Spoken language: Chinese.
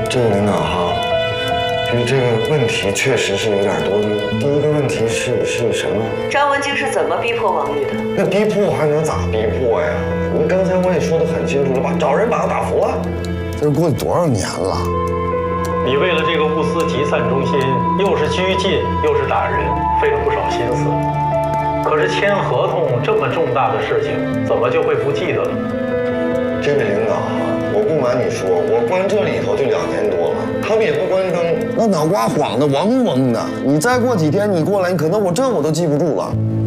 这个领导哈，就是这个问题确实是有点多。第一个问题是什么？ 张文静是怎么逼迫王玉的？ 那逼迫还能咋逼迫呀？你刚才我也说得很清楚了吧？找人把他打服了。这过去多少年了？ 你为了这个物资集散中心，又是拘禁又是打人，费了不少心思。可是签合同这么重大的事情，怎么就会不记得了？ 这位领导啊，我不瞒你说，我关这里头就2年多了，他们也不关灯，那脑瓜晃得嗡嗡的。你再过几天你过来，可能我都记不住了。